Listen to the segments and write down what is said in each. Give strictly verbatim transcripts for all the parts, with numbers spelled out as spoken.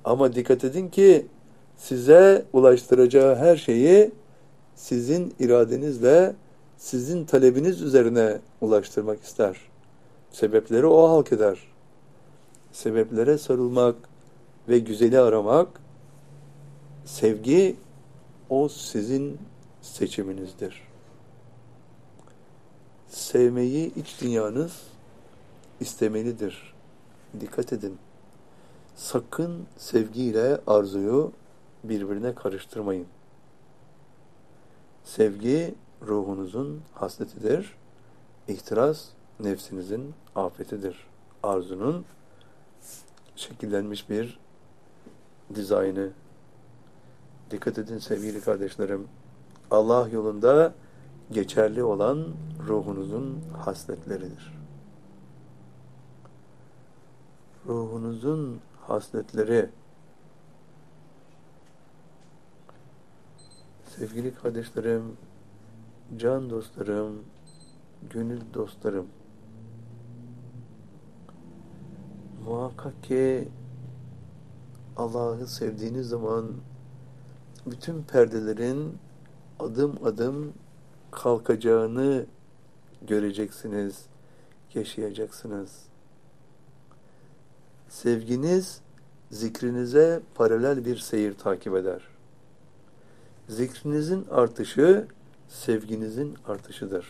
Ama dikkat edin ki size ulaştıracağı her şeyi sizin iradenizle, sizin talebiniz üzerine ulaştırmak ister. Sebepleri o halk eder. Sebeplere sarılmak ve güzeli aramak, sevgi o sizin seçiminizdir. Sevmeyi iç dünyanız istemelidir. Dikkat edin. Sakın sevgiyle arzuyu birbirine karıştırmayın. Sevgi ruhunuzun hasletidir. İhtiras nefsinizin afetidir. Arzunun şekillenmiş bir dizaynı. Dikkat edin sevgili kardeşlerim. Allah yolunda geçerli olan ruhunuzun hasletleridir. Ruhunuzun hasletleri, sevgili kardeşlerim, can dostlarım, gönül dostlarım, muhakkak ki Allah'ı sevdiğiniz zaman bütün perdelerin adım adım kalkacağını göreceksiniz, yaşayacaksınız. Sevginiz zikrinize paralel bir seyir takip eder. Zikrinizin artışı sevginizin artışıdır.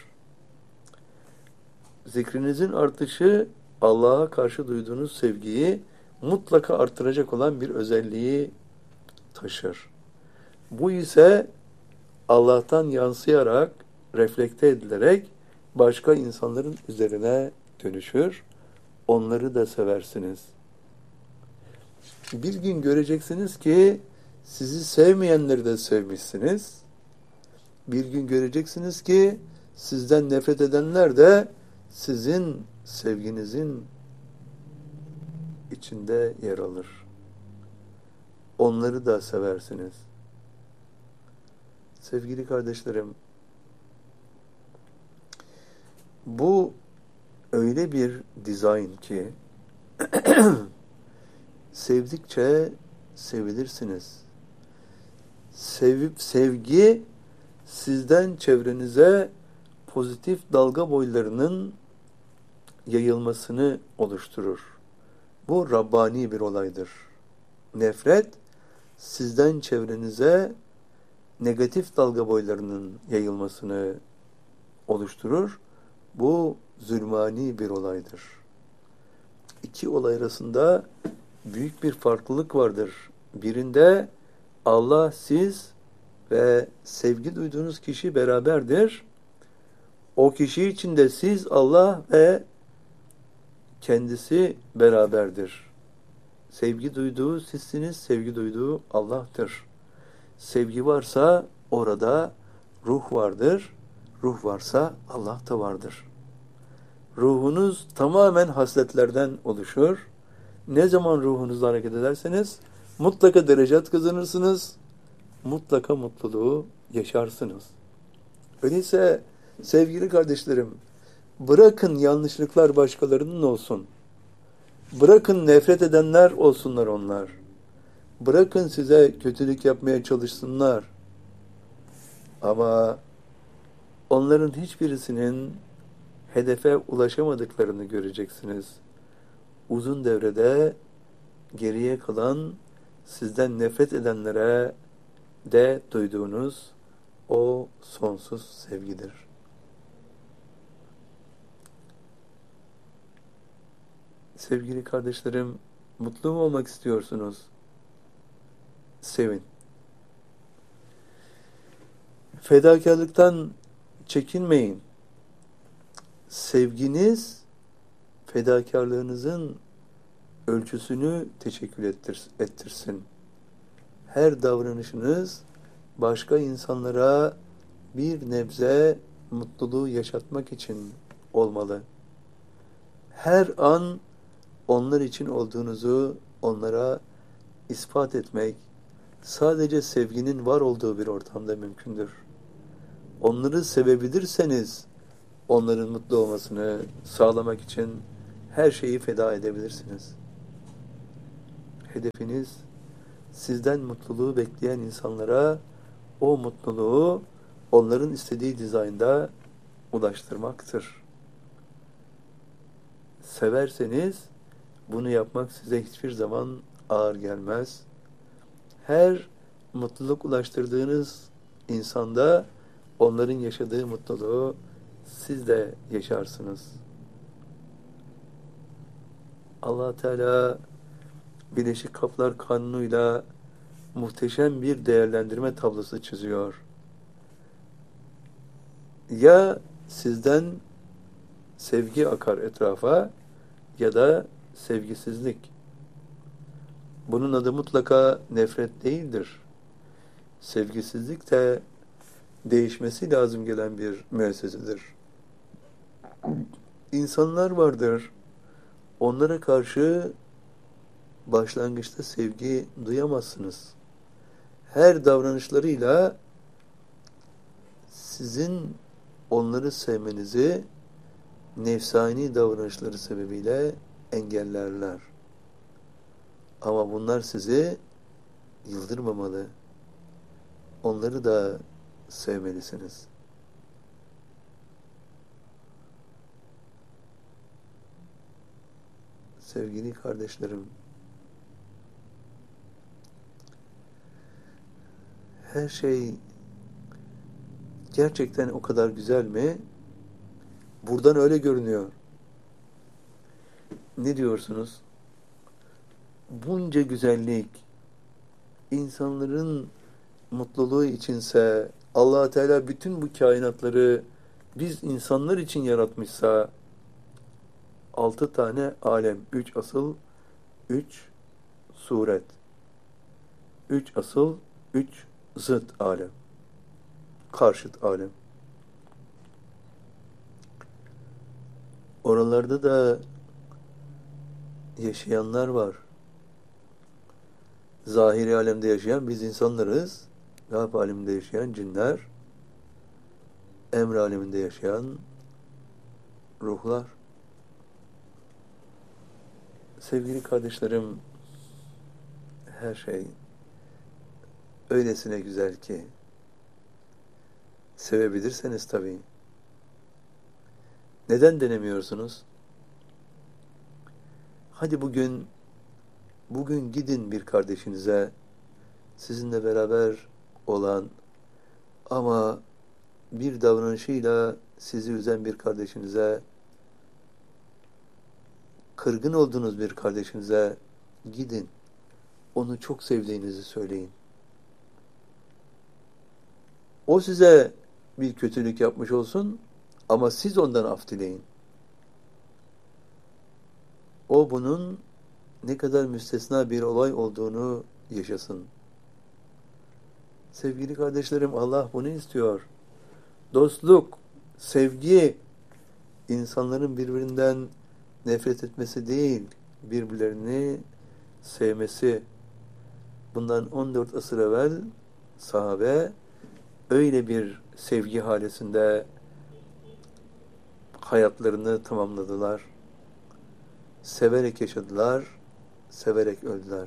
Zikrinizin artışı Allah'a karşı duyduğunuz sevgiyi mutlaka artıracak olan bir özelliği taşır. Bu ise Allah'tan yansıyarak, reflekte edilerek başka insanların üzerine dönüşür. Onları da seversiniz. Bir gün göreceksiniz ki sizi sevmeyenleri de sevmişsiniz. Bir gün göreceksiniz ki sizden nefret edenler de sizin sevginizin içinde yer alır. Onları da seversiniz. Sevgili kardeşlerim, bu öyle bir dizayn ki sevdikçe sevilirsiniz. Sevip sevgi sizden çevrenize pozitif dalga boylarının yayılmasını oluşturur. Bu Rabbani bir olaydır. Nefret sizden çevrenize negatif dalga boylarının yayılmasını oluşturur. Bu zulmani bir olaydır. İki olay arasında büyük bir farklılık vardır. Birinde Allah, siz ve sevgi duyduğunuz kişi beraberdir. O kişi için de siz, Allah ve kendisi beraberdir. Sevgi duyduğu sizsiniz, sevgi duyduğu Allah'tır. Sevgi varsa orada ruh vardır. Ruh varsa Allah da vardır. Ruhunuz tamamen hasletlerden oluşur. Ne zaman ruhunuzla hareket ederseniz mutlaka derecat kazanırsınız. Mutlaka mutluluğu yaşarsınız. Öyleyse sevgili kardeşlerim, bırakın yanlışlıklar başkalarının olsun. Bırakın nefret edenler olsunlar onlar. Bırakın size kötülük yapmaya çalışsınlar. Ama onların hiçbirisinin hedefe ulaşamadıklarını göreceksiniz. Uzun devrede geriye kalan sizden nefret edenlere de duyduğunuz o sonsuz sevgidir. Sevgili kardeşlerim, mutlu mu olmak istiyorsunuz? Sevin. Fedakarlıktan çekinmeyin. Sevginiz, fedakarlığınızın ölçüsünü teşekkür ettir, ettirsin. Her davranışınız başka insanlara bir nebze mutluluğu yaşatmak için olmalı. Her an onlar için olduğunuzu onlara ispat etmek sadece sevginin var olduğu bir ortamda mümkündür. Onları sevebilirseniz onların mutlu olmasını sağlamak için her şeyi feda edebilirsiniz. Hedefiniz sizden mutluluğu bekleyen insanlara o mutluluğu onların istediği dizaynda ulaştırmaktır. Severseniz bunu yapmak size hiçbir zaman ağır gelmez. Her mutluluk ulaştırdığınız insanda onların yaşadığı mutluluğu siz de yaşarsınız. Allah Teala Birleşik Kaplar Kanunu'yla muhteşem bir değerlendirme tablosu çiziyor. Ya sizden sevgi akar etrafa ya da sevgisizlik. Bunun adı mutlaka nefret değildir. Sevgisizlik de değişmesi lazım gelen bir müessesedir. İnsanlar vardır. Onlara karşı başlangıçta sevgi duyamazsınız. Her davranışlarıyla sizin onları sevmenizi nefsani davranışları sebebiyle engellerler. Ama bunlar sizi yıldırmamalı. Onları da sevmelisiniz. Sevgili kardeşlerim, her şey gerçekten o kadar güzel mi? Buradan öyle görünüyor. Ne diyorsunuz? Bunca güzellik, insanların mutluluğu içinse, Allah Teala bütün bu kainatları biz insanlar için yaratmışsa, altı tane alem, üç asıl, üç suret, üç asıl, üç zıt alem, karşıt alem. Oralarda da yaşayanlar var. Zahiri alemde yaşayan biz insanlarız. Gayb aleminde yaşayan cinler. Emr aleminde yaşayan ruhlar. Sevgili kardeşlerim, her şey öylesine güzel ki sevebilirseniz tabii. Neden denemiyorsunuz? Hadi bugün bugün gidin bir kardeşinize, sizinle beraber olan ama bir davranışıyla sizi üzen bir kardeşinize, kırgın olduğunuz bir kardeşinize gidin. Onu çok sevdiğinizi söyleyin. O size bir kötülük yapmış olsun ama siz ondan af dileyin. O bunun ne kadar müstesna bir olay olduğunu yaşasın. Sevgili kardeşlerim, Allah bunu istiyor. Dostluk, sevgi, insanların birbirinden nefret etmesi değil, birbirlerini sevmesi. Bundan on dört asır evvel sahabe öyle bir sevgi halesinde hayatlarını tamamladılar. Severek yaşadılar, severek öldüler.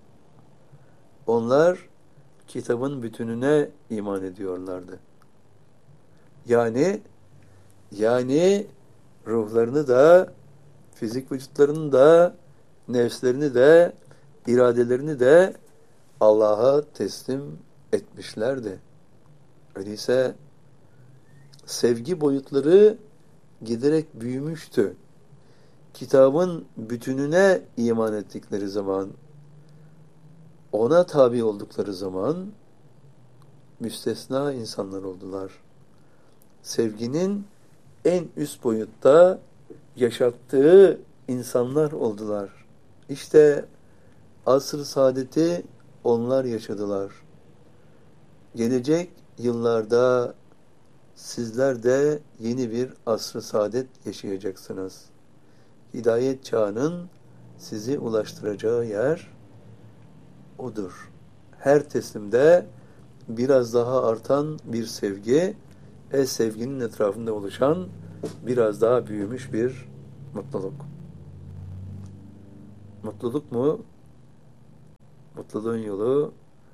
Onlar kitabın bütününe iman ediyorlardı. Yani yani ruhlarını da, fizik vücutlarını da, nefslerini de, iradelerini de Allah'a teslim etmişlerdi. Öyleyse sevgi boyutları giderek büyümüştü. Kitabın bütününe iman ettikleri zaman, ona tabi oldukları zaman müstesna insanlar oldular. Sevginin en üst boyutta yaşattığı insanlar oldular. İşte asr-ı saadeti onlar yaşadılar. Gelecek yıllarda sizler de yeni bir asr-ı saadet yaşayacaksınız. Hidayet çağının sizi ulaştıracağı yer odur. Her teslimde biraz daha artan bir sevgi, e sevginin etrafında oluşan biraz daha büyümüş bir mutluluk. Mutluluk mu? Mutluluğun yolu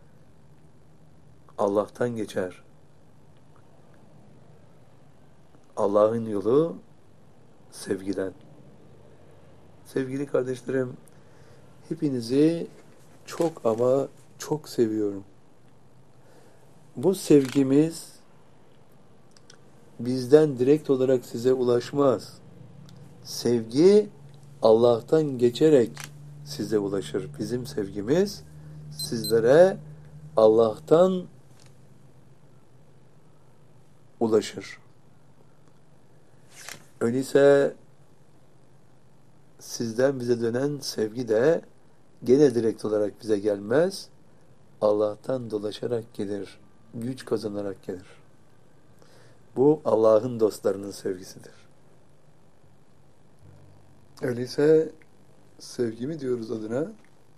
Allah'tan geçer. Allah'ın yolu sevgiden. Sevgili kardeşlerim, hepinizi çok ama çok seviyorum. Bu sevgimiz bizden direkt olarak size ulaşmaz. Sevgi Allah'tan geçerek size ulaşır. Bizim sevgimiz sizlere Allah'tan ulaşır. Öyleyse sizden bize dönen sevgi de gene direkt olarak bize gelmez. Allah'tan dolaşarak gelir. Güç kazanarak gelir. Bu Allah'ın dostlarının sevgisidir. Öyleyse sevgi mi diyoruz adına?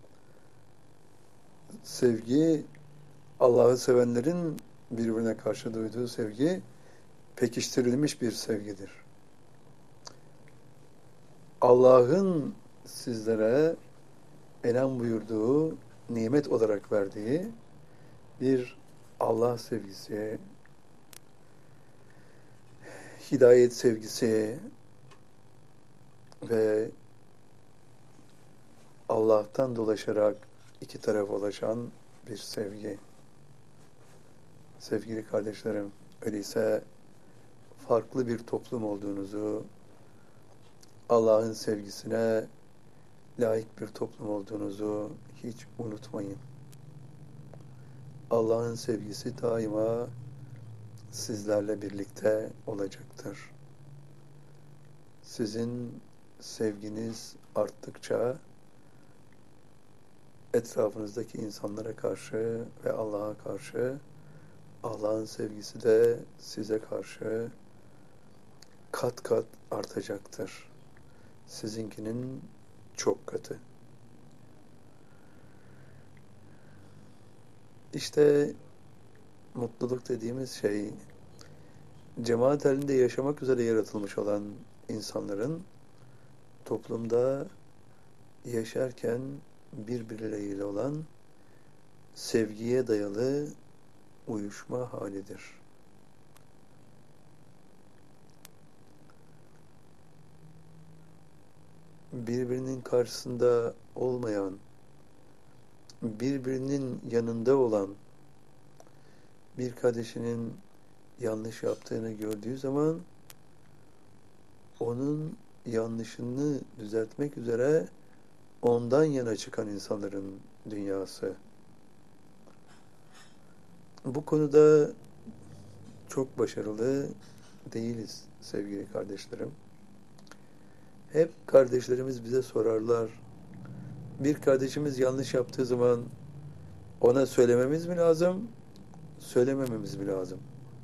Sevgi, Allah'ı sevenlerin birbirine karşı duyduğu sevgi, pekiştirilmiş bir sevgidir. Allah'ın sizlere enam buyurduğu, nimet olarak verdiği bir Allah sevgisi, hidayet sevgisi ve Allah'tan dolaşarak iki tarafa ulaşan bir sevgi. Sevgili kardeşlerim, öyleyse farklı bir toplum olduğunuzu, Allah'ın sevgisine layık bir toplum olduğunuzu hiç unutmayın. Allah'ın sevgisi daima sizlerle birlikte olacaktır. Sizin sevginiz arttıkça etrafınızdaki insanlara karşı ve Allah'a karşı Allah'ın sevgisi de size karşı kat kat artacaktır. Sizinkinin çok katı. İşte mutluluk dediğimiz şey, cemaat halinde yaşamak üzere yaratılmış olan insanların toplumda yaşarken birbirleriyle olan sevgiye dayalı uyuşma halidir. Birbirinin karşısında olmayan, birbirinin yanında olan bir kardeşinin yanlış yaptığını gördüğü zaman onun yanlışını düzeltmek üzere ondan yana çıkan insanların dünyası. Bu konuda çok başarılı değiliz sevgili kardeşlerim. Hep kardeşlerimiz bize sorarlar. Bir kardeşimiz yanlış yaptığı zaman ona söylememiz mi lazım, söylemememiz mi lazım?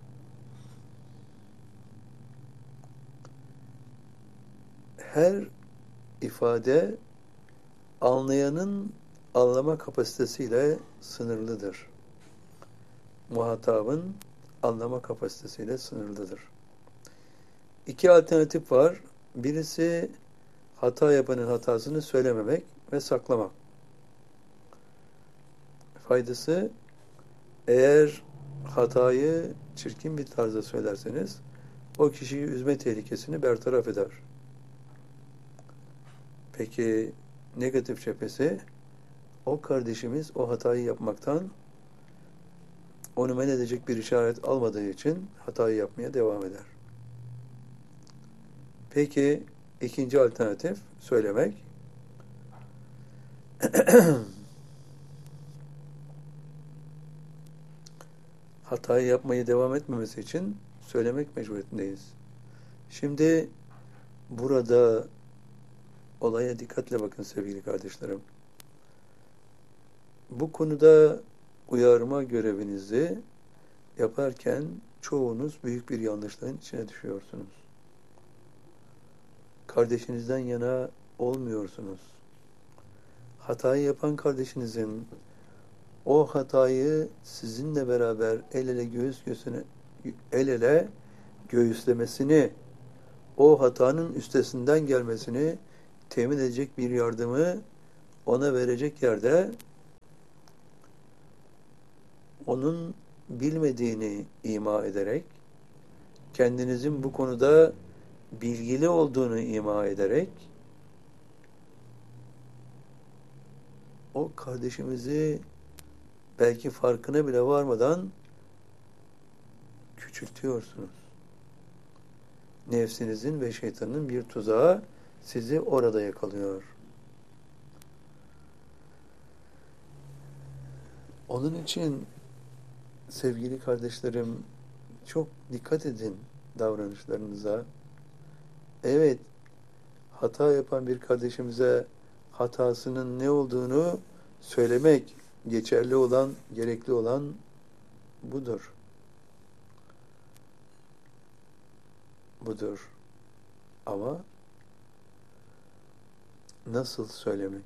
Her ifade anlayanın anlama kapasitesiyle sınırlıdır. Muhatabın anlama kapasitesiyle sınırlıdır. İki alternatif var. Birisi hata yapanın hatasını söylememek ve saklamak. Faydası, eğer hatayı çirkin bir tarzda söylerseniz o kişiyi üzme tehlikesini bertaraf eder. Peki negatif cephesi, o kardeşimiz o hatayı yapmaktan onu men edecek bir işaret almadığı için hatayı yapmaya devam eder. Peki ikinci alternatif söylemek. Hatayı yapmaya devam etmemesi için söylemek mecburiyetindeyiz. Şimdi burada olaya dikkatle bakın sevgili kardeşlerim. Bu konuda uyarma görevinizi yaparken çoğunuz büyük bir yanlışlığın içine düşüyorsunuz. Kardeşinizden yana olmuyorsunuz. Hatayı yapan kardeşinizin o hatayı sizinle beraber el ele göğüs göğsüne el ele göğüslemesini, o hatanın üstesinden gelmesini temin edecek bir yardımı ona verecek yerde onun bilmediğini ima ederek, kendinizin bu konuda bilgili olduğunu ima ederek, o kardeşimizi belki farkına bile varmadan küçültüyorsunuz. Nefsinizin ve şeytanın bir tuzağı sizi orada yakalıyor. Onun için sevgili kardeşlerim, çok dikkat edin davranışlarınıza. Evet, hata yapan bir kardeşimize hatasının ne olduğunu söylemek, geçerli olan, gerekli olan budur. Budur. Ama nasıl söylemek?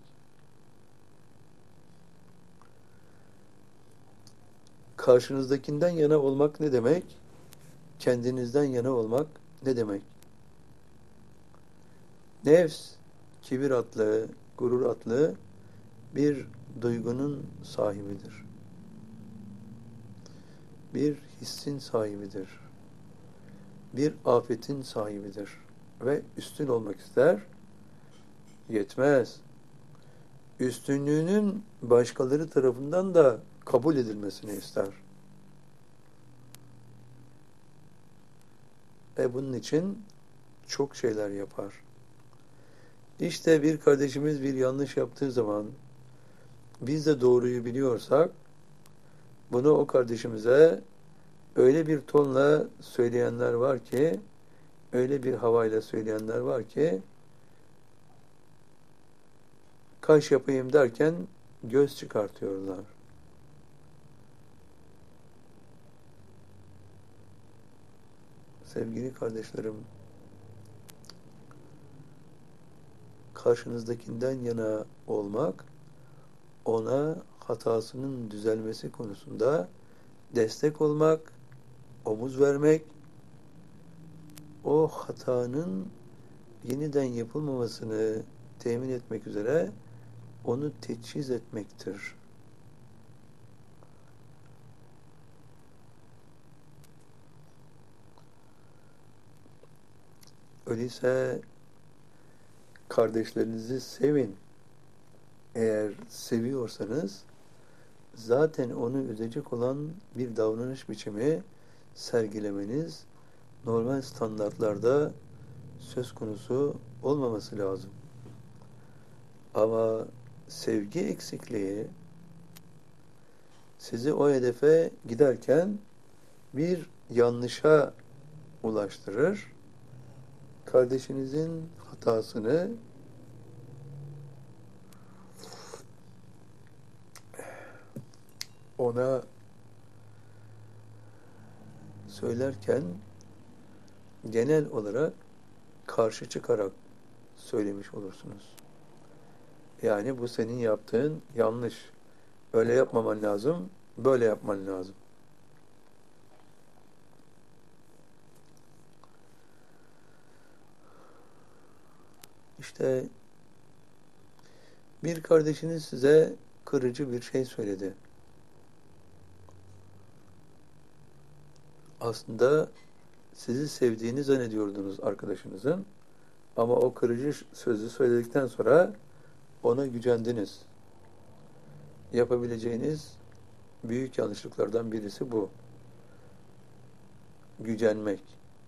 Karşınızdakinden yana olmak ne demek? Kendinizden yana olmak ne demek? Nefs, kibir adlı, gurur adlı bir duygunun sahibidir. Bir hissin sahibidir. Bir afetin sahibidir. Ve üstün olmak ister. Yetmez. Üstünlüğünün başkaları tarafından da kabul edilmesini ister. Ve bunun için çok şeyler yapar. İşte bir kardeşimiz bir yanlış yaptığı zaman biz de doğruyu biliyorsak bunu o kardeşimize öyle bir tonla söyleyenler var ki, öyle bir havayla söyleyenler var ki kaş yapayım derken göz çıkartıyorlar. Sevgili kardeşlerim, karşınızdakinden yana olmak, ona hatasının düzelmesi konusunda destek olmak, omuz vermek, o hatanın yeniden yapılmamasını temin etmek üzere onu teçhiz etmektir. Öyleyse kardeşlerinizi sevin. Eğer seviyorsanız zaten onu üzecek olan bir davranış biçimi sergilemeniz normal standartlarda söz konusu olmaması lazım. Ama sevgi eksikliği sizi o hedefe giderken bir yanlışa ulaştırır. Kardeşinizin hatasını ona söylerken genel olarak karşı çıkarak söylemiş olursunuz. Yani bu senin yaptığın yanlış. Öyle yapmaman lazım, böyle yapman lazım. İşte bir kardeşiniz size kırıcı bir şey söyledi. Aslında sizi sevdiğini zannediyordunuz arkadaşınızın. Ama o kırıcı sözü söyledikten sonra ona gücendiniz. Yapabileceğiniz büyük yanlışlıklardan birisi bu. Gücenmek.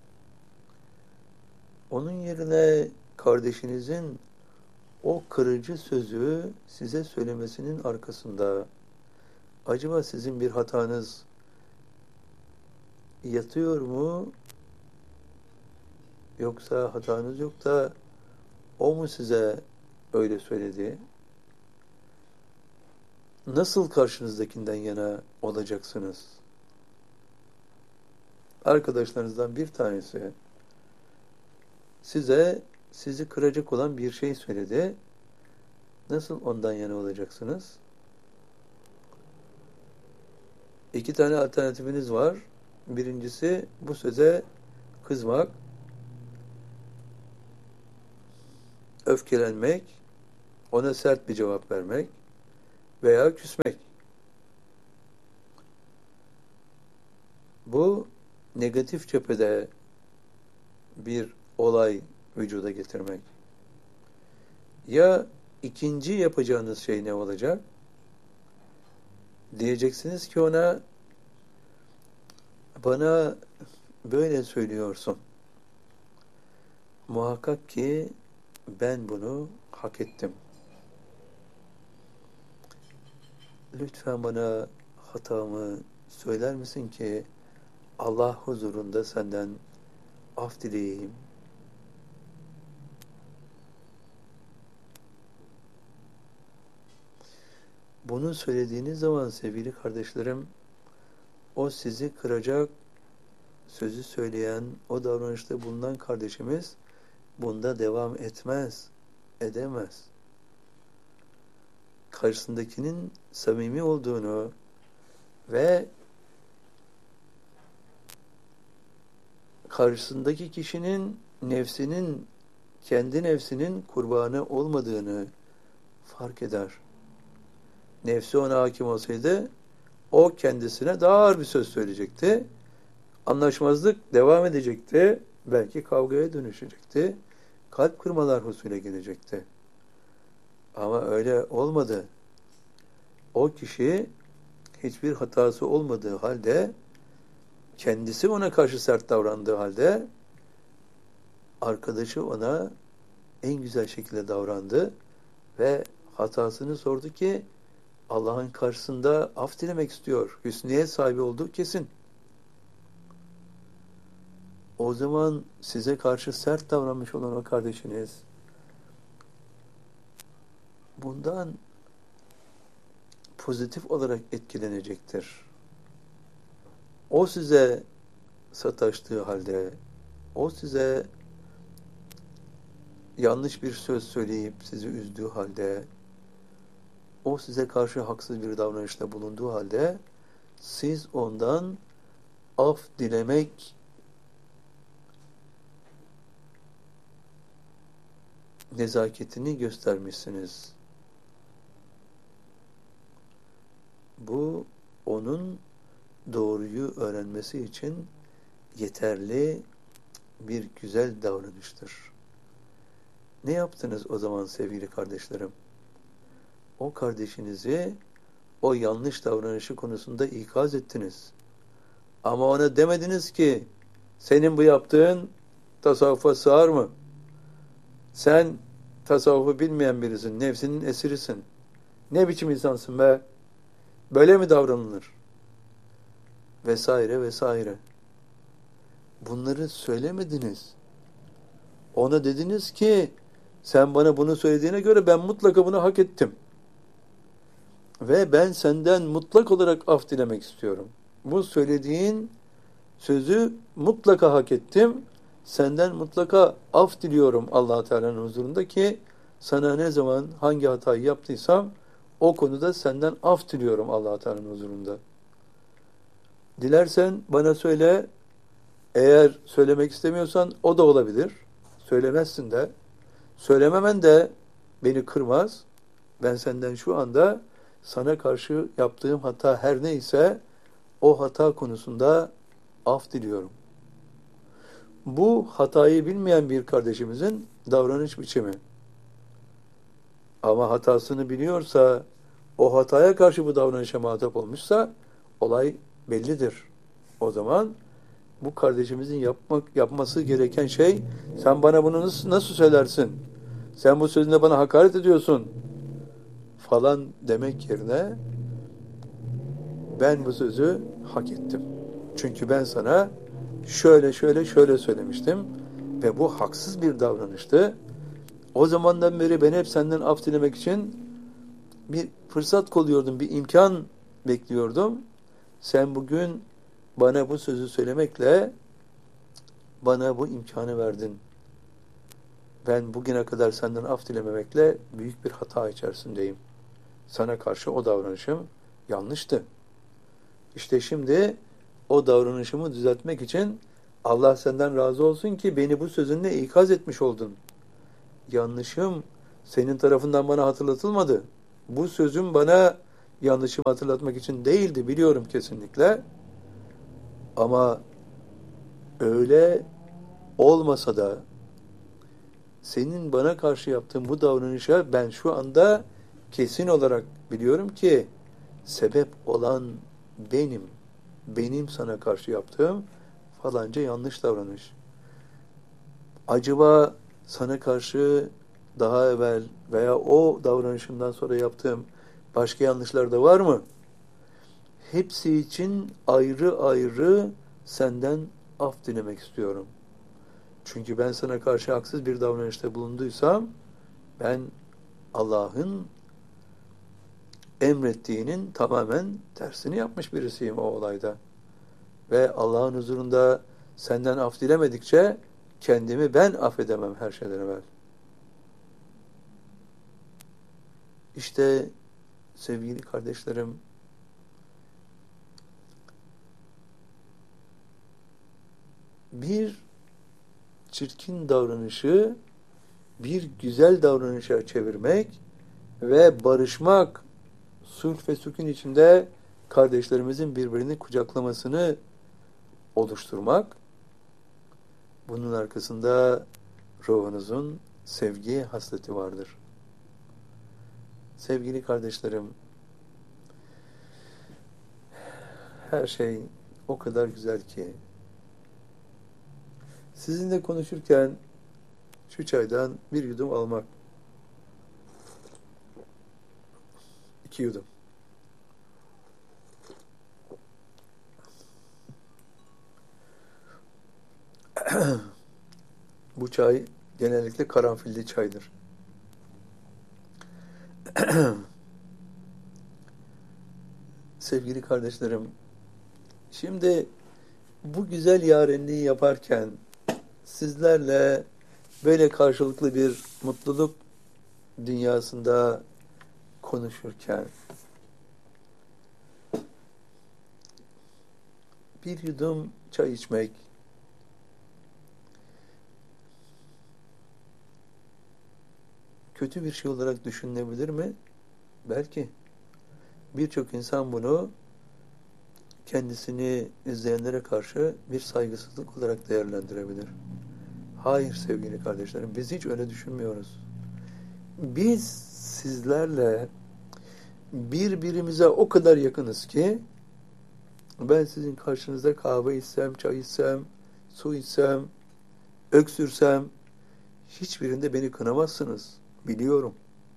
Onun yerine kardeşinizin o kırıcı sözü size söylemesinin arkasında acaba sizin bir hatanız yatıyor mu? Yoksa hatanız yok da o mu size öyle söyledi? Nasıl karşınızdakinden yana olacaksınız? Arkadaşlarınızdan bir tanesi size sizi kıracak olan bir şey söyledi. Nasıl ondan yana olacaksınız? İki tane alternatifiniz var. Birincisi bu söze kızmak, öfkelenmek, ona sert bir cevap vermek veya küsmek. Bu negatif cephede bir olay vücuda getirmek. Ya ikinci yapacağınız şey ne olacak? Diyeceksiniz ki ona, bana böyle söylüyorsun. Muhakkak ki ben bunu hak ettim. Lütfen bana hatamı söyler misin ki Allah huzurunda senden af dileyeyim. Bunu söylediğiniz zaman sevgili kardeşlerim, o sizi kıracak sözü söyleyen, o davranışta bulunan kardeşimiz bunda devam etmez, edemez. Karşısındakinin samimi olduğunu ve karşısındaki kişinin nefsinin, kendi nefsinin kurbanı olmadığını fark eder. Nefsi ona hakim olsaydı, o kendisine daha ağır bir söz söyleyecekti. Anlaşmazlık devam edecekti. Belki kavgaya dönüşecekti. Kalp kırmalar husule gelecekti. Ama öyle olmadı. O kişi hiçbir hatası olmadığı halde, kendisi ona karşı sert davrandığı halde, arkadaşı ona en güzel şekilde davrandı ve hatasını sordu ki Allah'ın karşısında af dilemek istiyor. Hüsniyet sahibi olduğu kesin. O zaman size karşı sert davranmış olan o kardeşiniz bundan pozitif olarak etkilenecektir. O size sataştığı halde, o size yanlış bir söz söyleyip sizi üzdüğü halde, o size karşı haksız bir davranışta bulunduğu halde, siz ondan af dilemek nezaketini göstermişsiniz. Bu, onun doğruyu öğrenmesi için yeterli bir güzel davranıştır. Ne yaptınız o zaman sevgili kardeşlerim? O kardeşinizi o yanlış davranışı konusunda ikaz ettiniz. Ama ona demediniz ki senin bu yaptığın tasavvufa sığar mı? Sen tasavvufu bilmeyen birisin, nefsinin esirisin. Ne biçim insansın be? Böyle mi davranılır? Vesaire vesaire. Bunları söylemediniz. Ona dediniz ki sen bana bunu söylediğine göre ben mutlaka bunu hak ettim. Ve ben senden mutlak olarak af dilemek istiyorum. Bu söylediğin sözü mutlaka hak ettim. Senden mutlaka af diliyorum Allah Teala'nın huzurunda ki sana ne zaman hangi hatayı yaptıysam o konuda senden af diliyorum Allah Teala'nın huzurunda. Dilersen bana söyle. Eğer söylemek istemiyorsan o da olabilir. Söylemezsin de. Söylememen de beni kırmaz. Ben senden şu anda sana karşı yaptığım hata her neyse o hata konusunda af diliyorum. Bu hatayı bilmeyen bir kardeşimizin davranış biçimi. Ama hatasını biliyorsa, o hataya karşı bu davranışa muhatap olmuşsa olay bellidir. O zaman bu kardeşimizin yapmak yapması gereken şey, sen bana bunu nasıl, nasıl söylersin? Sen bu sözünde bana hakaret ediyorsun falan demek yerine ben bu sözü hak ettim. Çünkü ben sana şöyle şöyle şöyle söylemiştim ve bu haksız bir davranıştı. O zamandan beri ben hep senden af dilemek için bir fırsat kolluyordum, bir imkan bekliyordum. Sen bugün bana bu sözü söylemekle bana bu imkanı verdin. Ben bugüne kadar senden af dilememekle büyük bir hata içerisindeyim. Sana karşı o davranışım yanlıştı. İşte şimdi o davranışımı düzeltmek için Allah senden razı olsun ki beni bu sözünle ikaz etmiş oldun. Yanlışım senin tarafından bana hatırlatılmadı. Bu sözüm bana yanlışımı hatırlatmak için değildi, biliyorum kesinlikle. Ama öyle olmasa da senin bana karşı yaptığın bu davranışa ben şu anda kesin olarak biliyorum ki sebep olan benim. Benim sana karşı yaptığım falanca yanlış davranış. Acaba sana karşı daha evvel veya o davranışımdan sonra yaptığım başka yanlışlar da var mı? Hepsi için ayrı ayrı senden af dilemek istiyorum. Çünkü ben sana karşı haksız bir davranışta bulunduysam ben Allah'ın emrettiğinin tamamen tersini yapmış birisiyim o olayda. Ve Allah'ın huzurunda senden af dilemedikçe kendimi ben affedemem her şeyden evvel. İşte sevgili kardeşlerim, bir çirkin davranışı bir güzel davranışa çevirmek ve barışmak, sulh ve sükun içinde kardeşlerimizin birbirini kucaklamasını oluşturmak, bunun arkasında ruhunuzun sevgi hasleti vardır. Sevgili kardeşlerim, her şey o kadar güzel ki sizinle konuşurken şu çaydan bir yudum almak, iki yudum. Bu çay genellikle karanfilli çaydır. Sevgili kardeşlerim, şimdi bu güzel yarenliği yaparken sizlerle böyle karşılıklı bir mutluluk dünyasında konuşurken bir yudum çay içmek kötü bir şey olarak düşünülebilir mi? Belki. Birçok insan bunu kendisini izleyenlere karşı bir saygısızlık olarak değerlendirebilir. Hayır sevgili kardeşlerim, biz hiç öyle düşünmüyoruz. Biz sizlerle birbirimize o kadar yakınız ki ben sizin karşınızda kahve içsem, çay içsem, su içsem, öksürsem hiçbirinde beni kınamazsınız. Biliyorum.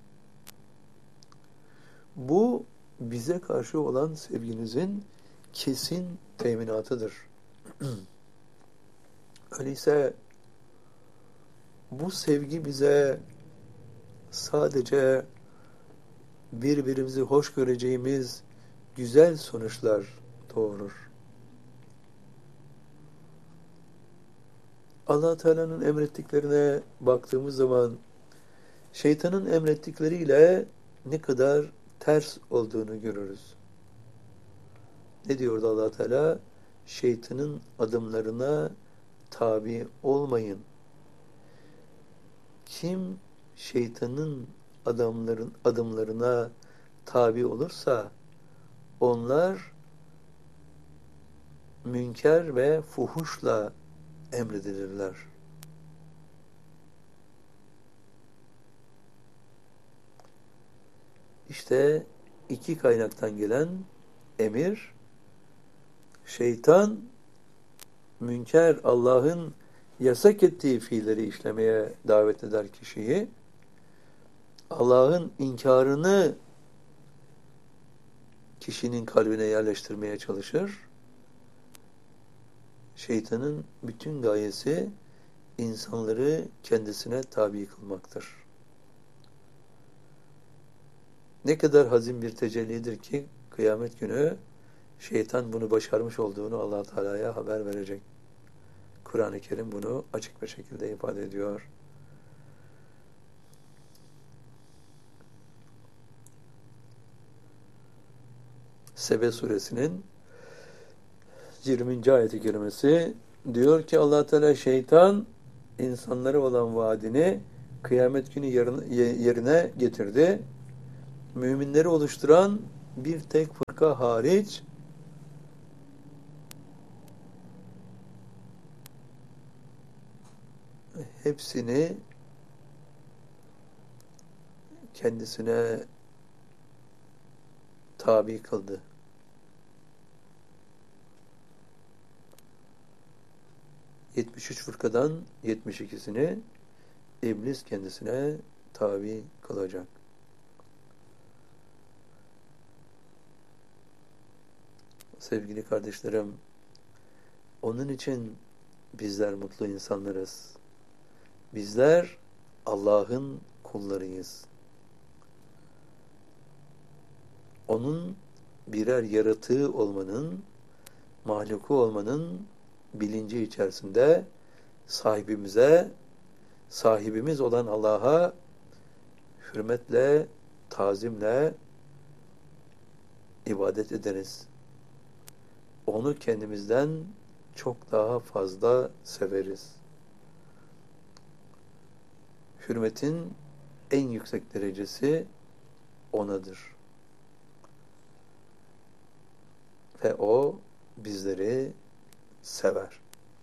Bu bize karşı olan sevginizin kesin teminatıdır. Öyleyse bu sevgi bize sadece birbirimizi hoş göreceğimiz güzel sonuçlar doğurur. Allah Teala'nın emrettiklerine baktığımız zaman şeytanın emrettikleriyle ne kadar ters olduğunu görürüz. Ne diyordu Allah Teala? Şeytanın adımlarına tabi olmayın. Kim şeytanın adamların adımlarına tabi olursa onlar münker ve fuhuşla emredilirler. İşte iki kaynaktan gelen emir, şeytan münker, Allah'ın yasak ettiği fiilleri işlemeye davet eder kişiyi. Allah'ın inkarını kişinin kalbine yerleştirmeye çalışır. Şeytanın bütün gayesi insanları kendisine tabi kılmaktır. Ne kadar hazin bir tecellidir ki kıyamet günü şeytan bunu başarmış olduğunu Allah Teala'ya haber verecek. Kur'an-ı Kerim bunu açık bir şekilde ifade ediyor. Sebe suresinin yirminci ayet-i kerimesi diyor ki Allah Teala şeytan insanlara olan vaadini kıyamet günü yerine getirdi. Müminleri oluşturan bir tek fırka hariç hepsini kendisine tabi kıldı. yetmiş üç fırkadan yetmiş ikisini İblis kendisine tabi kılacak. Sevgili kardeşlerim, onun için bizler mutlu insanlarız. Bizler Allah'ın kullarıyız. Onun birer yaratığı olmanın, mahluku olmanın bilinci içerisinde sahibimize, sahibimiz olan Allah'a hürmetle, tazimle ibadet ederiz. Onu kendimizden çok daha fazla severiz. Hürmetin en yüksek derecesi O'nadır. Ve O bizleri sever.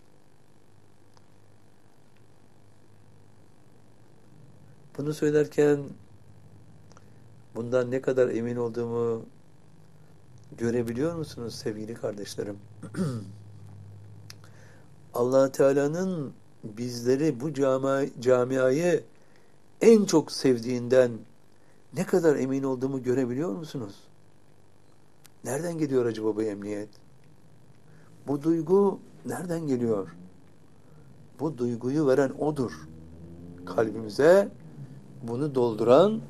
Bunu söylerken bundan ne kadar emin olduğumu görebiliyor musunuz sevgili kardeşlerim? Allah Teala'nın bizleri, bu cami, camiayı en çok sevdiğinden ne kadar emin olduğumu görebiliyor musunuz? Nereden geliyor acaba bu emniyet? Bu duygu nereden geliyor? Bu duyguyu veren O'dur. Kalbimize bunu dolduran,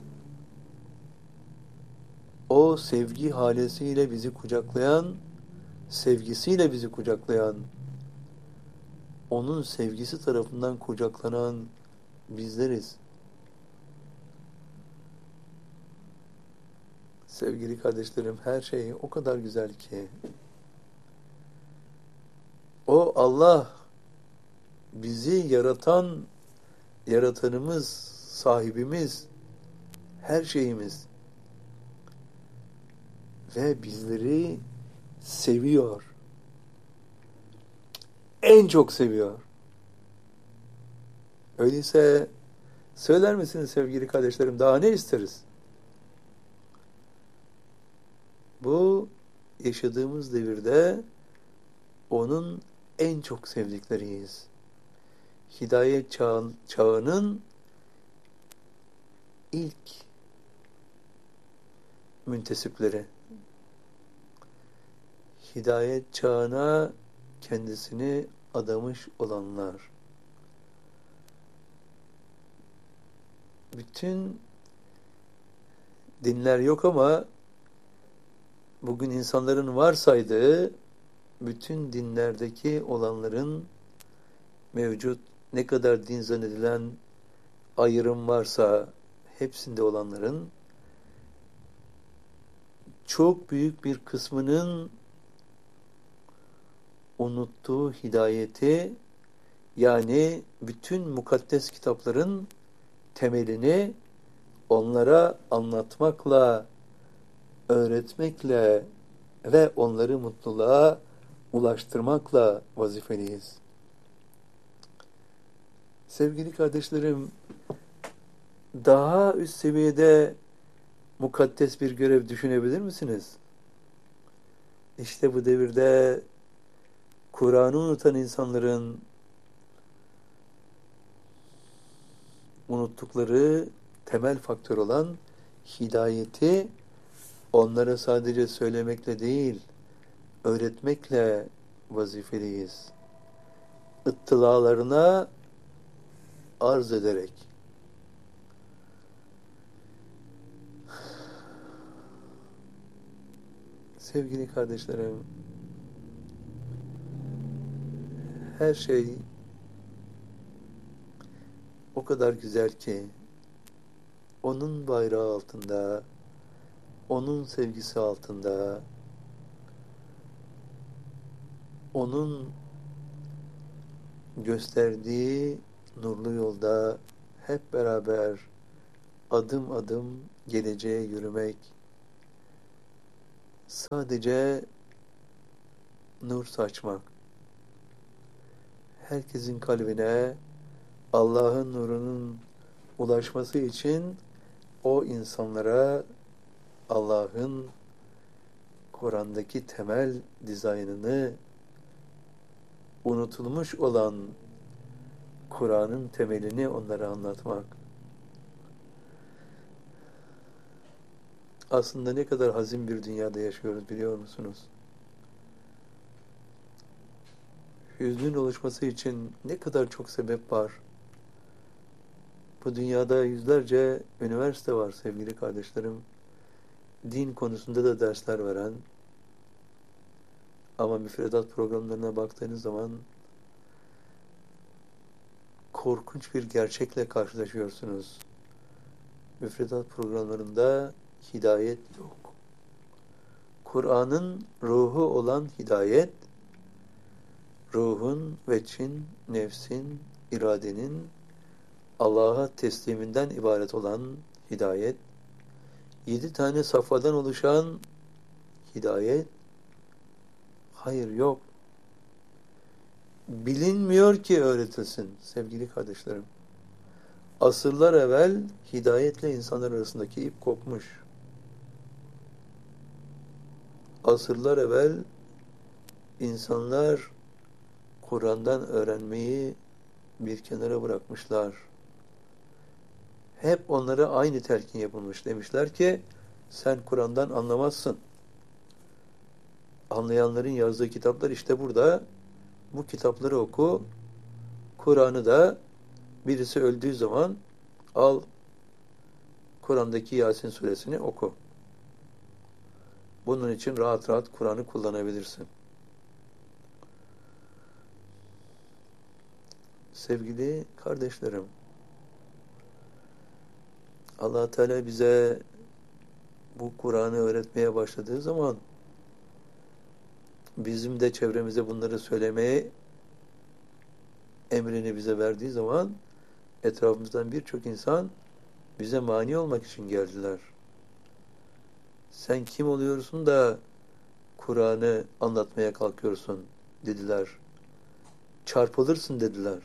o sevgi halesiyle bizi kucaklayan, sevgisiyle bizi kucaklayan, onun sevgisi tarafından kucaklanan bizleriz. Sevgili kardeşlerim, her şey o kadar güzel ki, o Allah, bizi yaratan, yaratanımız, sahibimiz, her şeyimiz ve bizleri seviyor. En çok seviyor. Öyleyse söyler misiniz sevgili kardeşlerim, daha ne isteriz? Bu yaşadığımız devirde onun en çok sevdikleriyiz. Hidayet çağ, çağının ilk müntesipleri. Hidayet çağına kendisini adamış olanlar. Bütün dinler yok ama bugün insanların varsaydığı bütün dinlerdeki olanların mevcut, ne kadar din zannedilen ayrım varsa hepsinde olanların çok büyük bir kısmının unuttuğu hidayeti, yani bütün mukaddes kitapların temelini onlara anlatmakla, öğretmekle ve onları mutluluğa ulaştırmakla vazifeliyiz. Sevgili kardeşlerim, daha üst seviyede mukaddes bir görev düşünebilir misiniz? İşte bu devirde Kur'an'ı unutan insanların unuttukları temel faktör olan hidayeti onlara sadece söylemekle değil, öğretmekle vazifeliyiz. İttilalarına arz ederek. Sevgili kardeşlerim, her şey o kadar güzel ki, onun bayrağı altında, onun sevgisi altında, onun gösterdiği nurlu yolda hep beraber adım adım geleceğe yürümek, sadece nur saçmak, herkesin kalbine Allah'ın nurunun ulaşması için o insanlara Allah'ın Kur'an'daki temel dizaynını, unutulmuş olan Kur'an'ın temelini onlara anlatmak. Aslında ne kadar hazin bir dünyada yaşıyoruz biliyor musunuz? Hüznün oluşması için ne kadar çok sebep var. Bu dünyada yüzlerce üniversite var sevgili kardeşlerim. Din konusunda da dersler veren. Ama müfredat programlarına baktığınız zaman korkunç bir gerçekle karşılaşıyorsunuz. Müfredat programlarında hidayet yok. Kur'an'ın ruhu olan hidayet, ruhun, veçin, nefsin, iradenin Allah'a tesliminden ibaret olan hidayet, yedi tane safhadan oluşan hidayet, hayır yok. Bilinmiyor ki öğretilsin sevgili kardeşlerim. Asırlar evvel hidayetle insanlar arasındaki ip kopmuş. Asırlar evvel insanlar Kur'an'dan öğrenmeyi bir kenara bırakmışlar. Hep onlara aynı telkin yapılmış. Demişler ki sen Kur'an'dan anlamazsın. Anlayanların yazdığı kitaplar işte burada. Bu kitapları oku. Kur'an'ı da birisi öldüğü zaman al Kur'an'daki Yasin suresini oku. Bunun için rahat rahat Kur'an'ı kullanabilirsin. Sevgili kardeşlerim, Allah Teala bize bu Kur'an'ı öğretmeye başladığı zaman bizim de çevremize bunları söylemeye emrini bize verdiği zaman etrafımızdan birçok insan bize mani olmak için geldiler. Sen kim oluyorsun da Kur'an'ı anlatmaya kalkıyorsun dediler. Çarpılırsın dediler.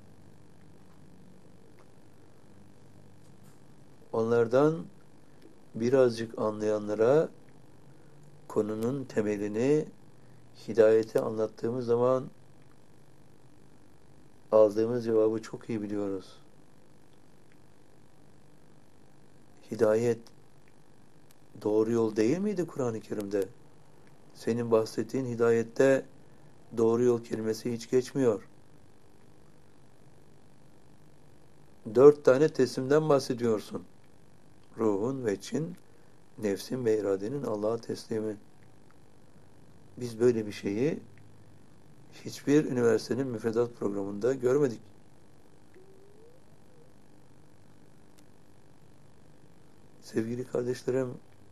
Onlardan birazcık anlayanlara konunun temelini, hidayeti anlattığımız zaman aldığımız cevabı çok iyi biliyoruz. Hidayet doğru yol değil miydi Kur'an-ı Kerim'de? Senin bahsettiğin hidayette doğru yol kelimesi hiç geçmiyor. Dört tane teslimden bahsediyorsun. Ruhun, veçin, nefsin ve iradenin Allah'a teslimi. Biz böyle bir şeyi hiçbir üniversitenin müfredat programında görmedik. Sevgili kardeşlerim,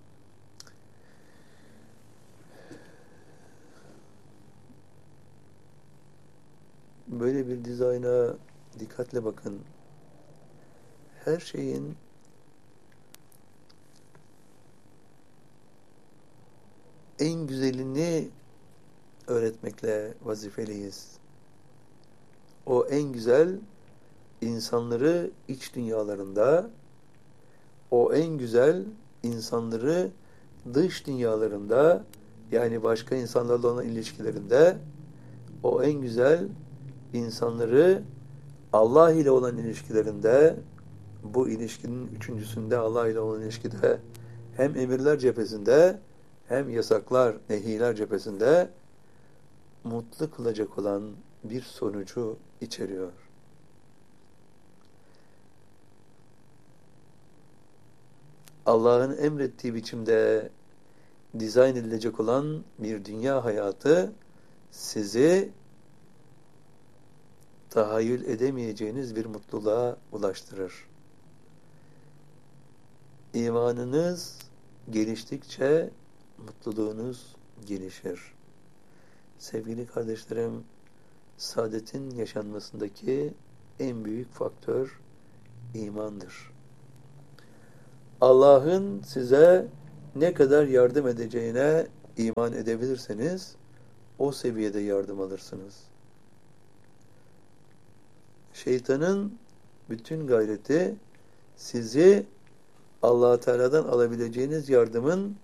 böyle bir dizayna dikkatle bakın. Her şeyin en güzelini öğretmekle vazifeliyiz. O en güzel insanları iç dünyalarında, o en güzel insanları dış dünyalarında, yani başka insanlarla olan ilişkilerinde, o en güzel insanları Allah ile olan ilişkilerinde, bu ilişkinin üçüncüsünde Allah ile olan ilişkide hem emirler cephesinde hem yasaklar, nehiler cephesinde mutlu kılacak olan bir sonucu içeriyor. Allah'ın emrettiği biçimde dizayn edilecek olan bir dünya hayatı sizi tahayyül edemeyeceğiniz bir mutluluğa ulaştırır. İmanınız geliştikçe mutluluğunuz gelişir. Sevgili kardeşlerim, saadetin yaşanmasındaki en büyük faktör imandır. Allah'ın size ne kadar yardım edeceğine iman edebilirseniz o seviyede yardım alırsınız. Şeytanın bütün gayreti sizi Allah Teala'dan alabileceğiniz yardımın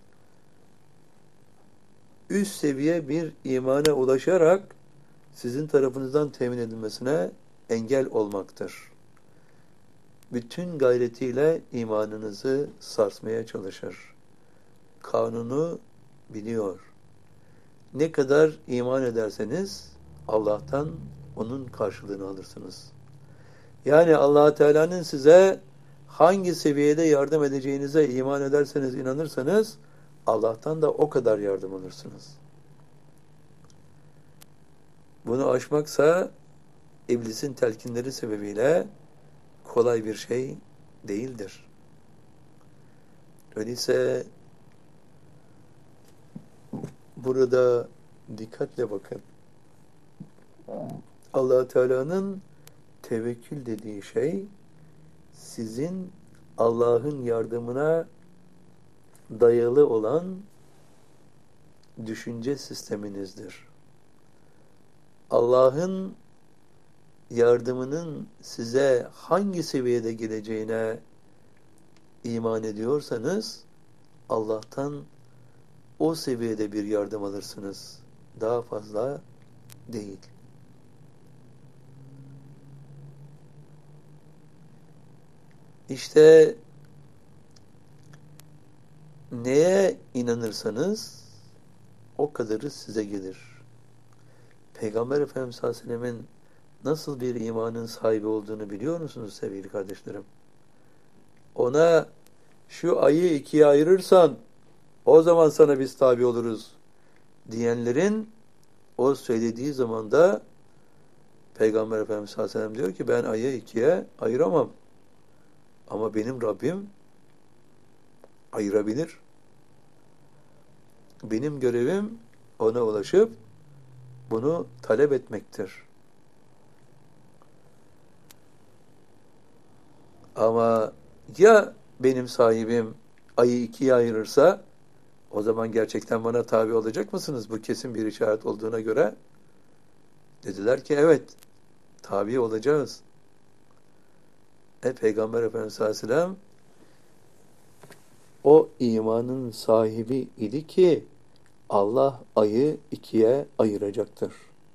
üst seviye bir imana ulaşarak sizin tarafınızdan temin edilmesine engel olmaktır. Bütün gayretiyle imanınızı sarsmaya çalışır. Kanunu biliyor. Ne kadar iman ederseniz Allah'tan onun karşılığını alırsınız. Yani Allah Teala'nın size hangi seviyede yardım edeceğinize iman ederseniz, inanırsanız Allah'tan da o kadar yardım alırsınız. Bunu aşmaksa iblisin telkinleri sebebiyle kolay bir şey değildir. Öyleyse burada dikkatle bakın. Allah Teala'nın tevekkül dediği şey sizin Allah'ın yardımına dayalı olan düşünce sisteminizdir. Allah'ın yardımının size hangi seviyede geleceğine iman ediyorsanız Allah'tan o seviyede bir yardım alırsınız. Daha fazla değil. İşte neye inanırsanız o kadarı size gelir. Peygamber Efendimiz sallallahu aleyhi ve sellemin nasıl bir imanın sahibi olduğunu biliyor musunuz sevgili kardeşlerim? Ona şu ayı ikiye ayırırsan o zaman sana biz tabi oluruz diyenlerin o söylediği zaman da Peygamber Efendimiz sallallahu aleyhi ve sellem diyor ki ben ayı ikiye ayıramam. Ama benim Rabbim ayırabilir. Benim görevim ona ulaşıp bunu talep etmektir. Ama ya benim sahibim ayı ikiye ayırırsa o zaman gerçekten bana tabi olacak mısınız? Bu kesin bir işaret olduğuna göre dediler ki evet tabi olacağız. E, Peygamber Efendimiz sallallahu aleyhi ve sellem o imanın sahibi idi ki Allah ayı ikiye ayıracaktır.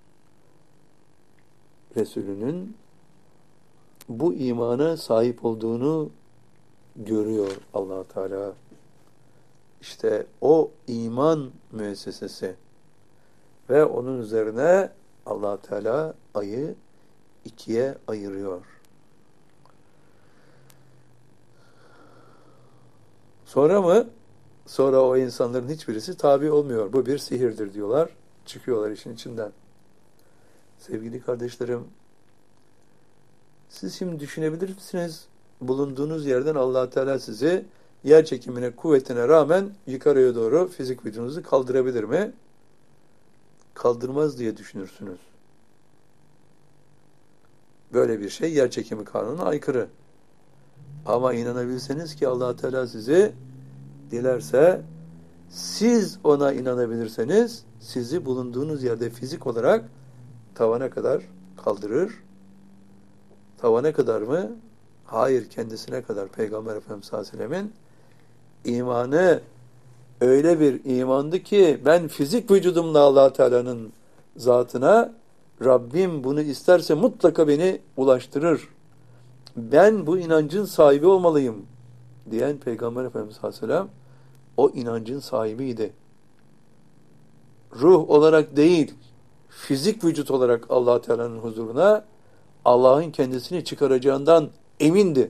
Resulünün bu imana sahip olduğunu görüyor Allah Teala. İşte o iman müessesesi ve onun üzerine Allah Teala ayı ikiye ayırıyor. Sonra mı? Sonra o insanların hiçbirisi tabi olmuyor. Bu bir sihirdir diyorlar. Çıkıyorlar işin içinden. Sevgili kardeşlerim, siz şimdi düşünebilir misiniz? Bulunduğunuz yerden Allah Teala sizi yer çekimine, kuvvetine rağmen yukarıya doğru fizik vücudunuzu kaldırabilir mi? Kaldırmaz diye düşünürsünüz. Böyle bir şey yer çekimi kanununa aykırı. Ama inanabilseniz ki Allah Teala sizi dilerse, siz ona inanabilirseniz sizi bulunduğunuz yerde fizik olarak tavana kadar kaldırır. Tavana kadar mı? Hayır, kendisine kadar. Peygamber Efendimiz sallallahu aleyhi ve sellemin imanı öyle bir imandı ki ben fizik vücudumla Allah Teala'nın zatına Rabbim bunu isterse mutlaka beni ulaştırır. Ben bu inancın sahibi olmalıyım diyen Peygamber Efendimiz sallallahu aleyhi ve sellem o inancın sahibiydi. Ruh olarak değil, fizik vücut olarak Allah Teala'nın huzuruna Allah'ın kendisini çıkaracağından emindi.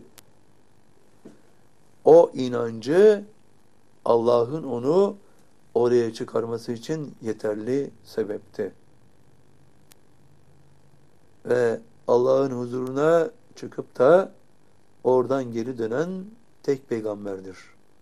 O inancı Allah'ın onu oraya çıkarması için yeterli sebepti. Ve Allah'ın huzuruna çıkıp da oradan geri dönen tek peygamberdir.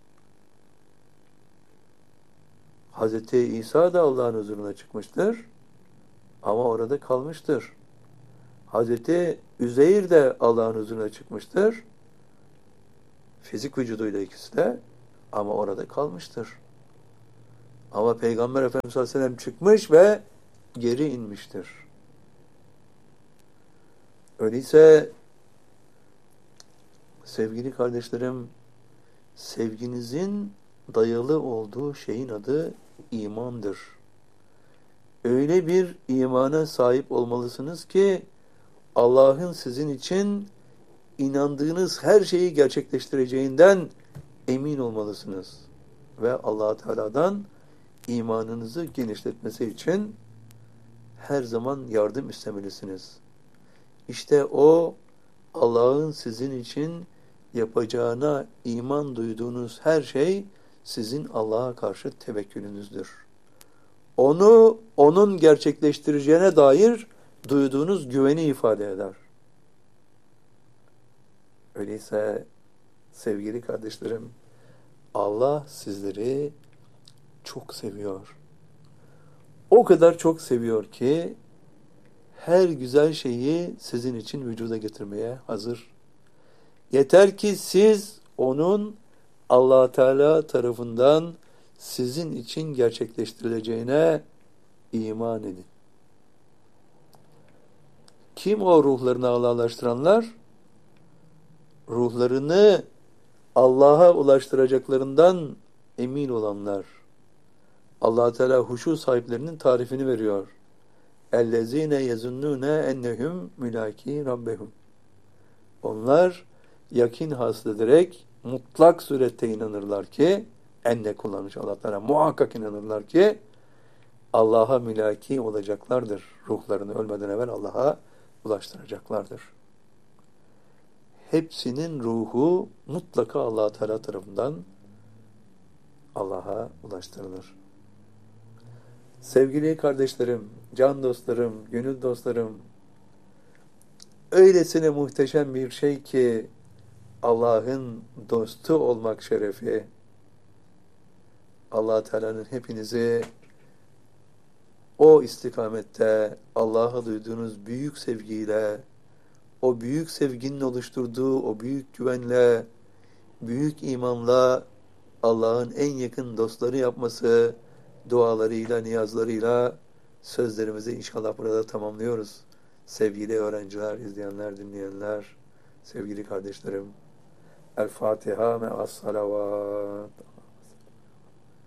Hazreti İsa da Allah'ın huzuruna çıkmıştır ama orada kalmıştır. Hazreti Üzeyr de Allah'ın huzuruna çıkmıştır. Fizik vücuduyla ikisi de ama orada kalmıştır. Ama Peygamber Efendimiz sallallahu aleyhi ve sellem çıkmış ve geri inmiştir. Öyleyse Sevgili kardeşlerim, sevginizin dayalı olduğu şeyin adı imandır. Öyle bir imana sahip olmalısınız ki Allah'ın sizin için inandığınız her şeyi gerçekleştireceğinden emin olmalısınız. Ve Allah Teala'dan imanınızı genişletmesi için her zaman yardım istemelisiniz. İşte o Allah'ın sizin için yapacağına iman duyduğunuz her şey sizin Allah'a karşı tevekkülünüzdür. Onu, onun gerçekleştireceğine dair duyduğunuz güveni ifade eder. Öyleyse sevgili kardeşlerim, Allah sizleri çok seviyor. O kadar çok seviyor ki her güzel şeyi sizin için vücuda getirmeye hazır. Yeter ki siz onun Allah Teala tarafından sizin için gerçekleştirileceğine iman edin. Kim o ruhlarını Allah'laştıranlar? Ruhlarını Allah'a ulaştıracaklarından emin olanlar. Allah Teala huşu sahiplerinin tarifini veriyor. اَلَّذ۪ينَ يَزُنُّونَ اَنَّهُمْ مُلَاك۪ي رَبَّهُمْ Onlar yakin hasıl ederek mutlak surette inanırlar ki, enne kullanmış Allah Teala, muhakkak inanırlar ki Allah'a mülaki olacaklardır. Ruhlarını ölmeden evvel Allah'a ulaştıracaklardır. Hepsinin ruhu mutlaka Allah Teala tarafından Allah'a ulaştırılır. Sevgili kardeşlerim, can dostlarım, gönül dostlarım, öylesine muhteşem bir şey ki Allah'ın dostu olmak şerefi. Allah Teala'nın hepinizi o istikamette Allah'a duyduğunuz büyük sevgiyle, o büyük sevginin oluşturduğu o büyük güvenle, büyük imanla Allah'ın en yakın dostları yapması, dualarıyla, niyazlarıyla sözlerimizi inşallah burada tamamlıyoruz. Sevgili öğrenciler, izleyenler, dinleyenler, sevgili kardeşlerim. El Fatiha me'as salavat.